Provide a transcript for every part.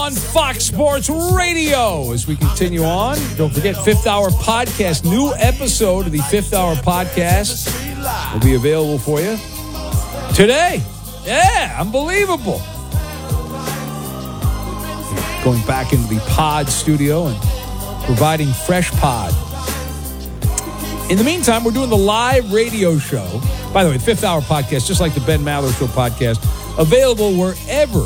On Fox Sports Radio, as we continue on, don't forget Fifth Hour Podcast. New episode of the Fifth Hour Podcast will be available for you today. Yeah, unbelievable. Going back into the pod studio and providing fresh pod. In the meantime, we're doing the live radio show. By the way, the Fifth Hour Podcast, just like the Ben Maller Show podcast, available wherever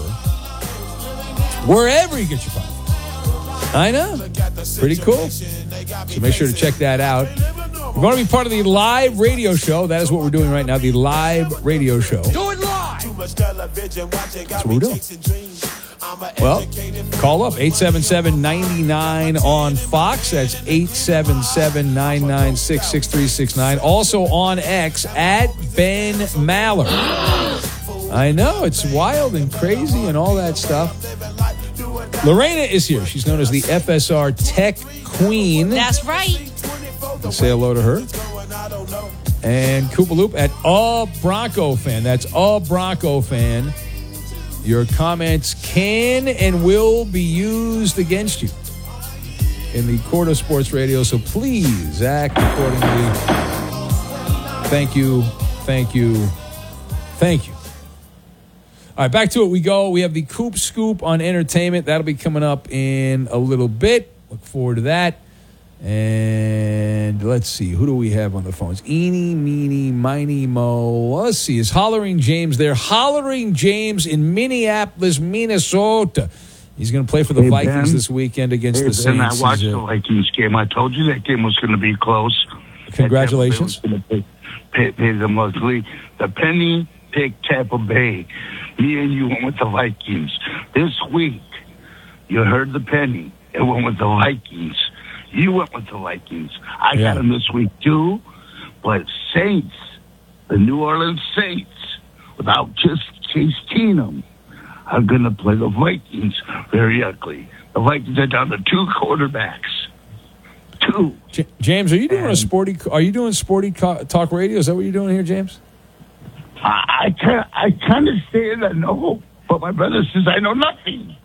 you get your podcast. I know. Pretty cool. So make sure to check that out. We're going to be part of the live radio show. That is what we're doing right now, the live radio show. Do it live! That's what we're doing. Well, call up 877-99 on Fox. That's 877-996-6369. Also on X at Ben Maller. I know, it's wild and crazy and all that stuff. Lorena is here. She's known as the FSR Tech Queen. That's right. Let's say hello to her. And Koopaloop at A Bronco Fan. That's A Bronco Fan. Your comments can and will be used against you in the court of sports radio, so please act accordingly. Thank you. Thank you. Thank you. All right, back to it we go. We have the Coop Scoop on entertainment. That'll be coming up in a little bit. Look forward to that. And let's see, who do we have on the phones? Eeny, meeny, miny, mo. Let's see, is Hollering James there? Hollering James in Minneapolis, Minnesota. He's going to play for the Vikings this weekend against the Saints. I watched the Vikings game. I told you that game was going to be close. Congratulations. Pay them luckily. The penny picked Tampa Bay. Me and you went with the Vikings. This week, you heard the penny. It went with the Vikings. You went with the Vikings. I got them this week, too. But Saints, the New Orleans Saints, without just Case Keenum, are going to play the Vikings very ugly. The Vikings are down to two quarterbacks. Two. James, are you doing sporty talk radio? Is that what you're doing here, James? I kind of say that no, but my brother says I know nothing.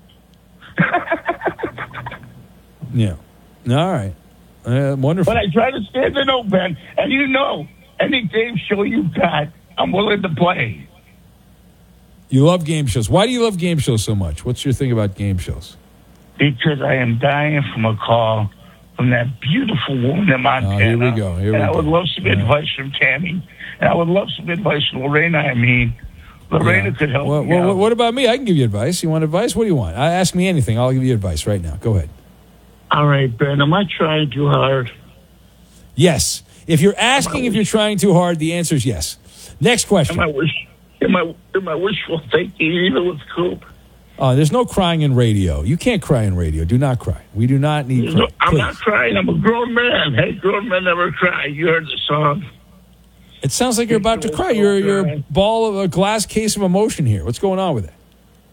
Yeah. All right. Wonderful. But I try to stay in the know, Ben. And you know, any game show you got, I'm willing to play. You love game shows. Why do you love game shows so much? What's your thing about game shows? Because I am dying from a call from that beautiful woman in Montana. Here we go. I would love some advice from Tammy. And I would love some advice from Lorena. Lorena could help me out. What about me? I can give you advice. You want advice? What do you want? Ask me anything. I'll give you advice right now. Go ahead. All right, Ben. Am I trying too hard? Yes. If you're asking if you're trying too hard, the answer is yes. Next question. Am I wishful thinking even with Coop? There's no crying in radio. You can't cry in radio. Do not cry. We do not need cry. I'm not crying. I'm a grown man. Hey, grown men never cry. You heard the song. It sounds like you're about to cry. You're a glass case of emotion here. What's going on with it?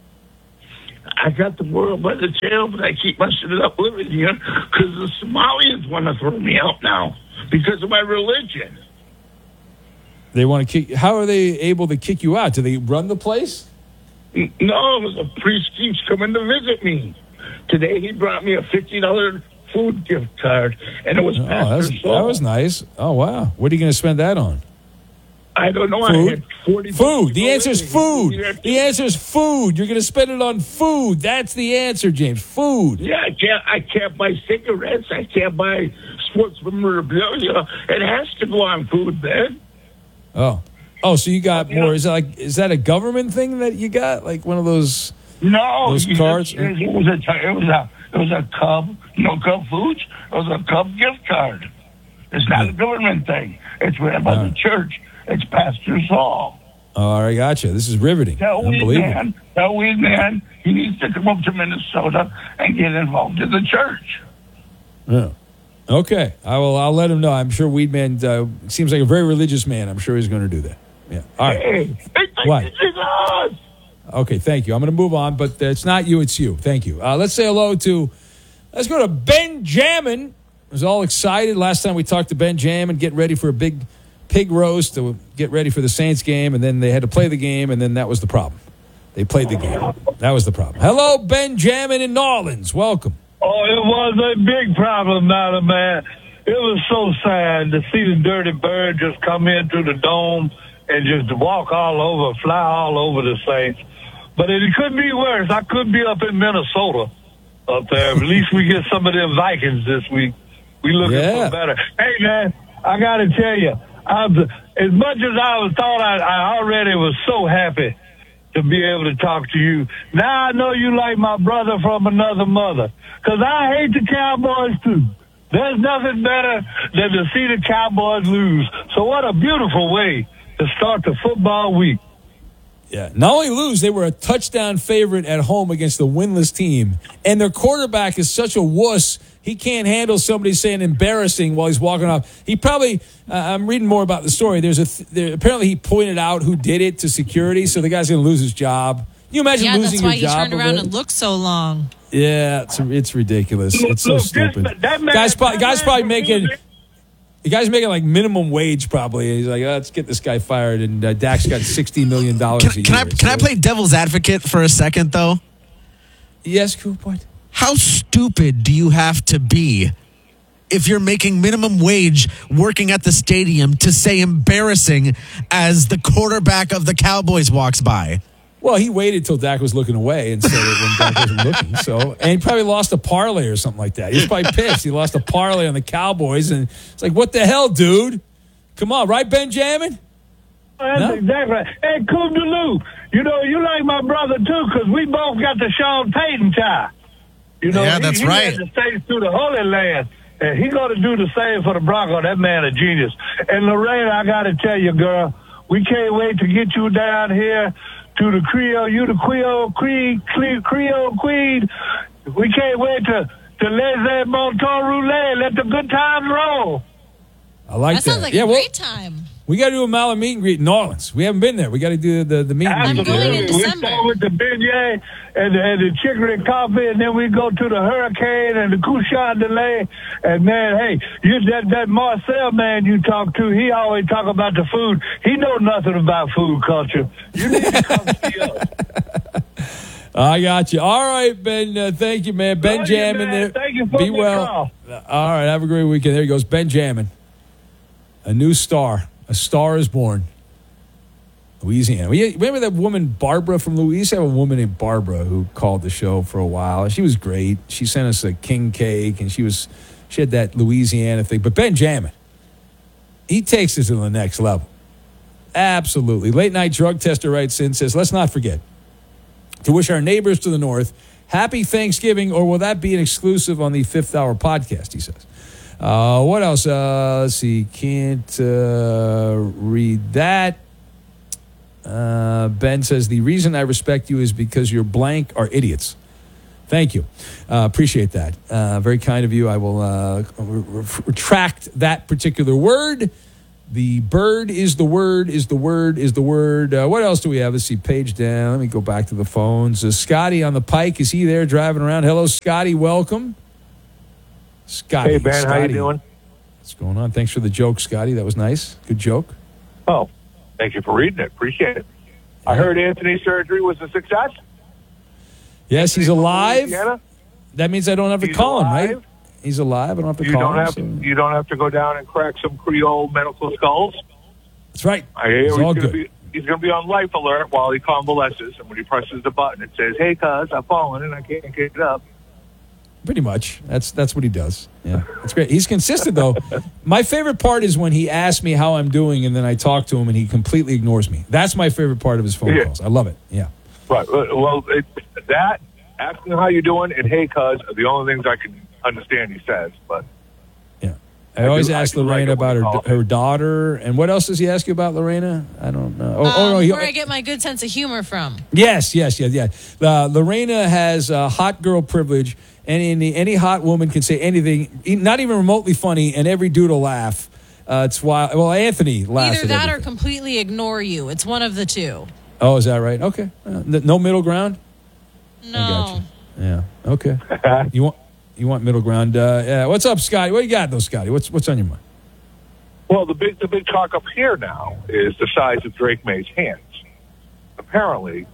I got the world by the tail, but I keep messing it up living here because the Somalians want to throw me out now because of my religion. They want to kick. How are they able to kick you out? Do they run the place? No, the priest keeps coming to visit me. Today he brought me a $50 food gift card, and it was that was nice. Oh, wow. What are you going to spend that on? I don't know. Food? I had 40 food. The answer is food. The answer is food. You're going to spend it on food. That's the answer, James. Food. Yeah, I can't buy cigarettes. I can't buy sports memorabilia. It has to go on food, Ben. Oh, so you got more. Is that a government thing that you got? Like one of those? No, those cards. It was a Cub. Cub Foods. It was a Cub gift card. It's not a government thing. It's ran by the church. It's Pastor Saul. All right, gotcha. This is riveting. Tell Weed Man, he needs to come up to Minnesota and get involved in the church. Yeah. Okay. I'll let him know. I'm sure Weed Man seems like a very religious man. I'm sure he's going to do that. Yeah. All right. Hey, what? Jesus! Okay, thank you. I'm going to move on, but it's not you, it's you. Thank you. Let's say hello to, let's go to Benjamin. I was all excited last time we talked to Benjamin, getting ready for a big pig roast to get ready for the Saints game, and then they had to play the game, and then that was the problem. They played the game. That was the problem. Hello, Benjamin in New Orleans. Welcome. Oh, it was a big problem, Madam Man. It was so sad to see the dirty bird just come in through the dome and just walk all over, fly all over the Saints. But it could be worse. I could be up in Minnesota up there. At least we get some of them Vikings this week. We looking for better. Hey, man, I got to tell you, as much as I already was so happy to be able to talk to you. Now I know you like my brother from another mother, because I hate the Cowboys too. There's nothing better than to see the Cowboys lose. So what a beautiful way to start the football week. Yeah, not only lose, they were a touchdown favorite at home against the winless team. And their quarterback is such a wuss, he can't handle somebody saying embarrassing while he's walking off. He probably, I'm reading more about the story. Apparently he pointed out who did it to security, so the guy's going to lose his job. Can you imagine losing your job? Yeah, that's why he turned around and looked so long. Yeah, it's ridiculous. It's so stupid. Guy's probably making... The guy's making like minimum wage probably. He's like, let's get this guy fired. And Dak's got $60 million a year. Can I play devil's advocate for a second, though? Yes, Coop, what? How stupid do you have to be if you're making minimum wage working at the stadium to say embarrassing as the quarterback of the Cowboys walks by? Well, he waited till Dak was looking away and said it when Dak wasn't looking. And he probably lost a parlay or something like that. He was probably pissed. He lost a parlay on the Cowboys, and it's like, what the hell, dude? Come on, right, Benjamin? That's exactly right. Hey, Coop DeLu, you like my brother, too, because we both got the Sean Payton tie. Yeah, that's right. He had to stay through the Holy Land, and he got to do the same for the Broncos. That man a genius. And Lorraine, I got to tell you, girl, we can't wait to get you down here to the Creole, Creole Queen. We can't wait to let that Monton Roulette, let the good times roll. I like that. That sounds like a great time. We got to do a Mala meet and greet in New Orleans. We haven't been there. We got to do the meet and greet. I'm going in December. We start with the beignet and the chicory coffee, and then we go to the hurricane and the couchon de lait. And man, hey, that Marcel man you talk to, he always talk about the food. He know nothing about food culture. You need to come see us. I got you. All right, Ben. Thank you, man. Benjamin there. Thank you for Be well. Call. All right. Have a great weekend. There he goes, Benjamin. A new star. A star is born. Louisiana. Remember that woman, Barbara from Louisiana? We used to have a woman named Barbara who called the show for a while. She was great. She sent us a king cake, and she had that Louisiana thing. But Benjamin, he takes us to the next level. Absolutely. Late night drug tester writes in, says, let's not forget to wish our neighbors to the north happy Thanksgiving, or will that be an exclusive on the 5th Hour podcast, he says. What else? Let's see. Can't read that. Ben says, the reason I respect you is because your blank are idiots. Thank you. Appreciate that. Very kind of you. I will retract that particular word. The bird is the word, is the word, is the word. What else do we have? Let's see. Page down. Let me go back to the phones. Scotty on the Pike. Is he there driving around? Hello, Scotty. Welcome. Scotty. Hey, Ben. Scotty. How you doing? What's going on? Thanks for the joke, Scotty. That was nice. Good joke. Oh, thank you for reading it. Appreciate it. I heard Anthony's surgery was a success. Yes, he's alive. Louisiana? That means I don't have to call him, right? He's alive. I don't have to call him. You don't have to go down and crack some Creole medical skulls. That's right. I hear it's all good. He's going to be on life alert while he convalesces, and when he presses the button, it says, "Hey, cuz, I've fallen and I can't get it up." Pretty much. That's what he does. Yeah, that's great. He's consistent, though. My favorite part is when he asks me how I'm doing, and then I talk to him, and he completely ignores me. That's my favorite part of his phone calls. I love it. Yeah. Right. Well, that, asking how you doing, and "Hey, cuz," are the only things I can understand he says. But yeah, I always ask Lorena about her daughter. And what else does he ask you about, Lorena? I don't know. Where I get my good sense of humor from. Yes. Lorena has hot girl privilege. And any hot woman can say anything, not even remotely funny, and every dude will laugh. It's why. Well, Anthony laughs. Either that or completely ignore you. It's one of the two. Oh, is that right? Okay. No middle ground? No. I got you. Yeah. Okay. You want middle ground? Yeah. What's up, Scotty? What you got, though, Scotty? What's on your mind? Well, the big talk up here now is the size of Drake May's hands. Apparently,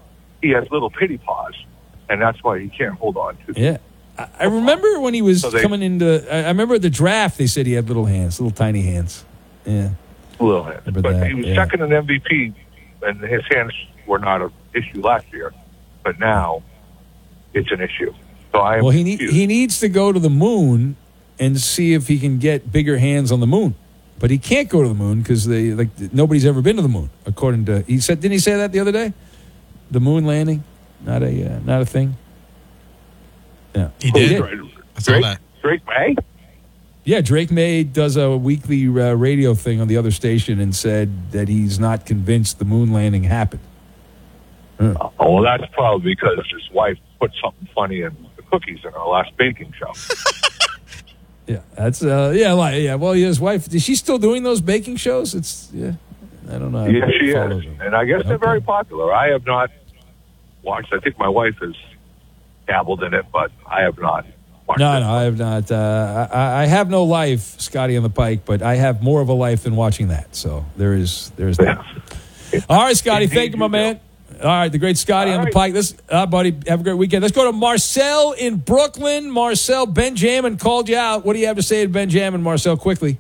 he has little pity paws, and that's why he can't hold on to. Yeah. I remember when he was So they- coming into. I remember at the draft, they said he had little hands, little tiny hands. Yeah. Little hands. Remember But that, he was yeah. second in MVP, and his hands were not an issue last year. But now it's an issue. So I am Well, confused. he needs to go to the moon and see if he can get bigger hands on the moon. But he can't go to the moon because nobody's ever been to the moon. According to he said, didn't he say that the other day? The moon landing, not a thing. Yeah, He Who, did. Drake, I saw that. Drake May? Yeah, Drake May does a weekly radio thing on the other station and said that he's not convinced the moon landing happened. Oh, well, that's probably because his wife put something funny in the cookies in our last baking show. Yeah, that's Well, his wife is she still doing those baking shows? I don't know. Yes, she Follow is. them. And I guess they're Okay. very popular. I have not watched. I think my wife has dabbled in it, but I have not watched No, it. I have not. I have no life, Scotty on the Pike, but I have more of a life than watching that. So there's that. All right, Scotty. Indeed Thank you, my you man. All right, the great Scotty All on the right. Pike. This, buddy, have a great weekend. Let's go to Marcel in Brooklyn. Marcel, Benjamin called you out. What do you have to say to Benjamin, Marcel, quickly?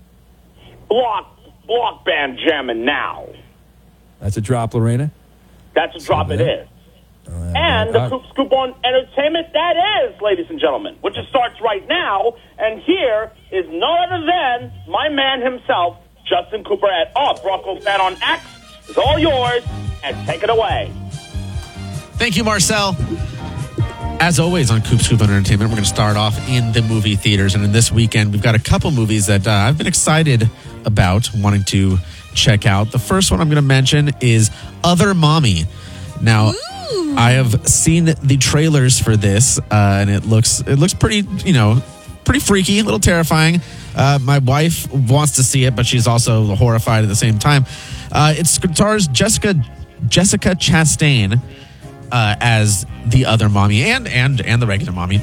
Block Benjamin now. That's a drop, Lorena. That's a drop it is. And the Coop Scoop on Entertainment, that is, ladies and gentlemen, which it starts right now. And here is no other than my man himself, Justin Cooper at Bronco Fan on X. It's all yours, and take it away. Thank you, Marcel. As always on Coop Scoop on Entertainment, we're going to start off in the movie theaters. And in this weekend, we've got a couple movies that I've been excited about wanting to check out. The first one I'm going to mention is Other Mommy. Now, I have seen the trailers for this, and it looks pretty, pretty freaky, a little terrifying. My wife wants to see it, but she's also horrified at the same time. It stars Jessica Chastain as the other mommy and the regular mommy.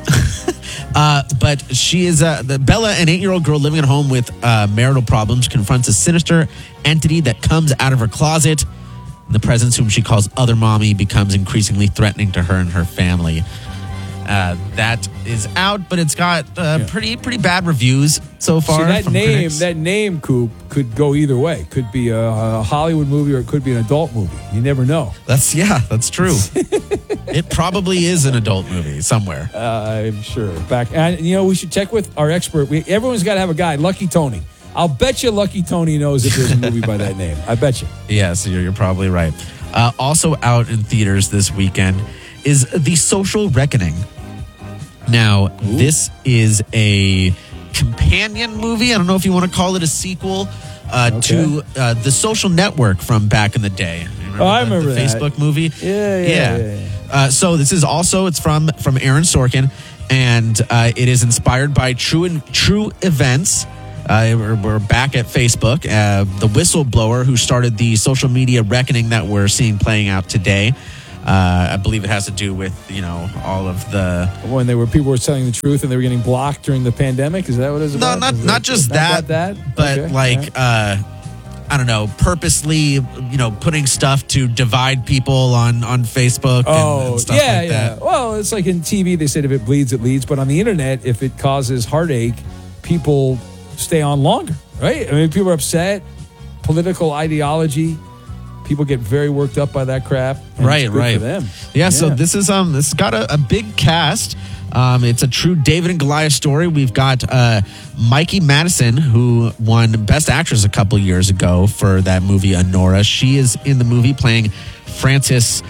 But she is Bella, an 8-year-old girl living at home with marital problems, confronts a sinister entity that comes out of her closet. The presence, whom she calls Other Mommy, becomes increasingly threatening to her and her family. That is out, but it's got pretty bad reviews so far. See, from critics. that name, Coop, could go either way. Could be a Hollywood movie or it could be an adult movie. You never know. That's true. It probably is an adult movie somewhere. I'm sure. And we should check with our expert. Everyone's got to have a guy, Lucky Tony. I'll bet you Lucky Tony knows if there's a movie by that name. I bet you. Yes, you're probably right. Also out in theaters this weekend is The Social Reckoning. Now, this is a companion movie. I don't know if you want to call it a sequel to The Social Network from back in the day. I remember the that. Facebook movie. Yeah. So this is also, it's from Aaron Sorkin, and it is inspired by true events. We're back at Facebook. The whistleblower who started the social media reckoning that we're seeing playing out today. I believe it has to do with, all of the... When people were telling the truth and they were getting blocked during the pandemic? Is that what it's No, about? not just that, but Okay. I don't know, purposely, putting stuff to divide people on Facebook and stuff like that. Well, it's like in TV, they said if it bleeds, it leads. But on the internet, if it causes heartache, people stay on longer, right? I mean, people are upset, political ideology. People get very worked up by that crap. And Right, it's good right. for them. Yeah, so this has got a big cast. It's a true David and Goliath story. We've got Mikey Madison, who won Best Actress a couple years ago for that movie Honora. She is in the movie playing Frances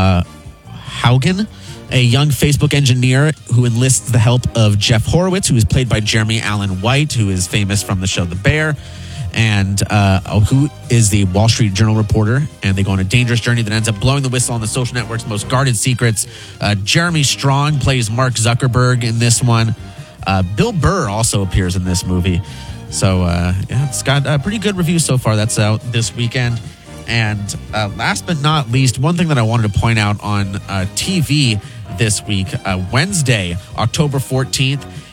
Haugen, a young Facebook engineer who enlists the help of Jeff Horowitz, who is played by Jeremy Allen White, who is famous from the show The Bear, and who is the Wall Street Journal reporter. And they go on a dangerous journey that ends up blowing the whistle on the social network's most guarded secrets. Jeremy Strong plays Mark Zuckerberg in this one. Bill Burr also appears in this movie. So, it's got a pretty good review so far. That's out this weekend. And last but not least, one thing that I wanted to point out on TV this week, Wednesday, October 14th,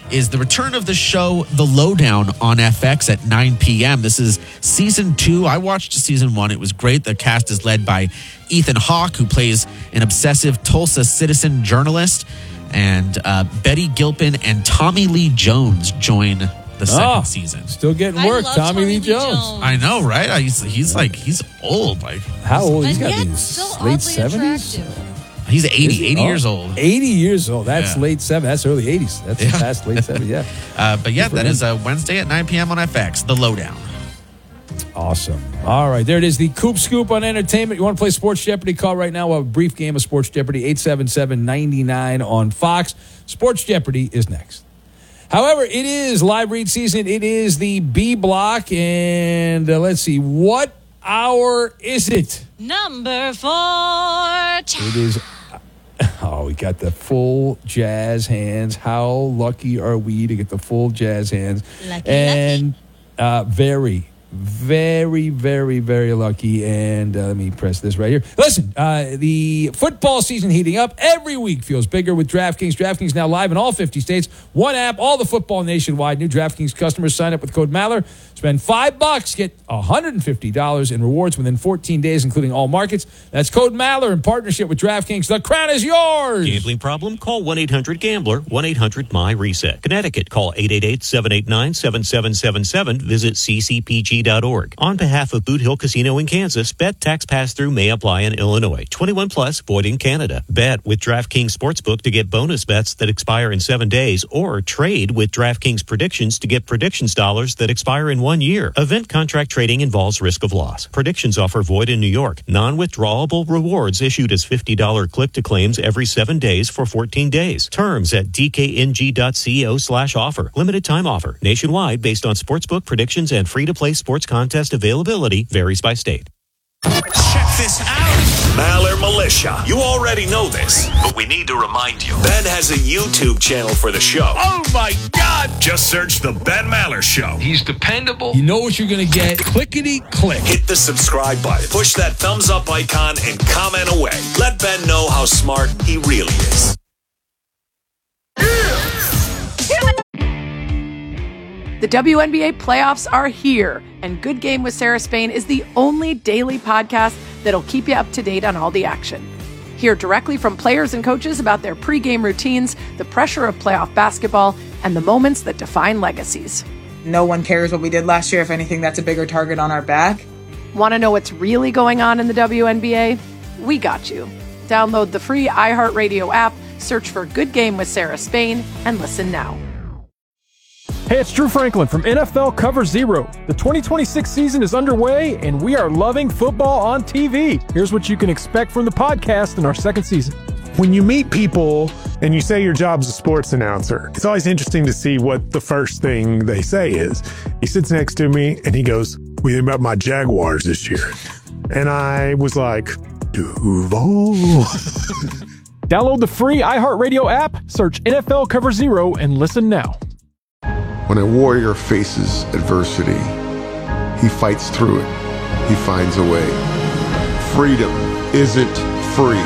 is the return of the show The Lowdown on FX at 9 p.m. This is season 2. I watched season 1. It was great. The cast is led by Ethan Hawke, who plays an obsessive Tulsa citizen journalist, and Betty Gilpin and Tommy Lee Jones join the second season. Still getting I work, love Tommy Lee Jones. I know, right? He's old. Like, how old? He's And got to yet be in still late oddly 70s. attractive. He's 80 years old. 80 years old. That's Yeah. late 70s. That's early 80s. That's past late 70s. Yeah. But yeah, that is Wednesday at 9 p.m. on FX, The Lowdown. Awesome. All right, there it is. The Coop Scoop on entertainment. You want to play Sports Jeopardy? Call right now. We'll have a brief game of Sports Jeopardy. 877-99 on Fox. Sports Jeopardy is next. However, it is live read season. It is the B block. And let's see. What hour is it? Number 4. It is. Oh, we got the full jazz hands. How lucky are we to get the full jazz hands? Lucky. Very, very, very, very lucky. And let me press this right here. Listen, the football season heating up. Every week feels bigger with DraftKings. DraftKings now live in all 50 states. One app, all the football nationwide. New DraftKings customers sign up with code Maller. Spend $5, get $150 in rewards within 14 days, including all markets. That's code Maller in partnership with DraftKings. The crown is yours. Gambling problem? Call 1-800-GAMBLER, 1-800-MY-RESET. Connecticut, call 888-789-7777. Visit ccpg.org. On behalf of Boot Hill Casino in Kansas, bet tax pass-through may apply in Illinois. 21 plus, void in Canada. Bet with DraftKings Sportsbook to get bonus bets that expire in 7 days, or trade with DraftKings Predictions to get predictions dollars that expire in 1 year. Event contract trading involves risk of loss. Predictions offer void in New York. Non-withdrawable rewards issued as $50 click-to-claims every 7 days for 14 days. Terms at dkng.co/offer. Limited time offer. Nationwide based on sportsbook predictions and free-to-play sports contest availability varies by state. Check this out. Maller Militia. You already know this, but we need to remind you. Ben has a YouTube channel for the show. Oh my God! Just search The Ben Maller Show. He's dependable. You know what you're going to get. Clickety-click. Hit the subscribe button. Push that thumbs up icon and comment away. Let Ben know how smart he really is. The WNBA playoffs are here, and Good Game with Sarah Spain is the only daily podcast that'll keep you up to date on all the action. Hear directly from players and coaches about their pregame routines, the pressure of playoff basketball, and the moments that define legacies. No one cares what we did last year. If anything, that's a bigger target on our back. Want to know what's really going on in the WNBA? We got you. Download the free iHeartRadio app, search for Good Game with Sarah Spain, and listen now. Hey, it's Drew Franklin from NFL Cover Zero. The 2026 season is underway, and we are loving football on TV. Here's what you can expect from the podcast in our second season. When you meet people and you say your job's a sports announcer, it's always interesting to see what the first thing they say is. He sits next to me and he goes, "What do you think about my Jaguars this year?" And I was like, Duval. Download the free iHeartRadio app, search NFL Cover Zero, and listen now. When a warrior faces adversity, he fights through it. He finds a way. Freedom isn't free.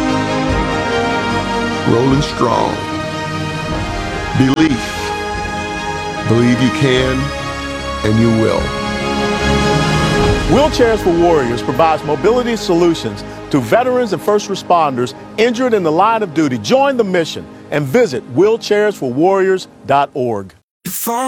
Rolling strong. Belief. Believe you can, and you will. Wheelchairs for Warriors provides mobility solutions to veterans and first responders injured in the line of duty. Join the mission and visit wheelchairsforwarriors.org.